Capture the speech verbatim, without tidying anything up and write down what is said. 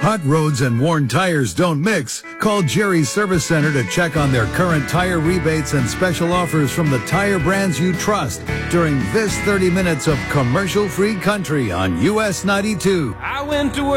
hot roads and worn tires don't mix, call Jerry's Service Center to check on their current tire rebates and special offers from the tire brands you trust during this thirty minutes of commercial-free country on U S ninety-two. I went to work.